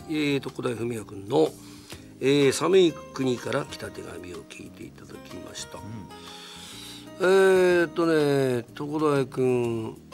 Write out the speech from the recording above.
小田井文也君の、寒い国から来た手紙を聞いていただきました。床田君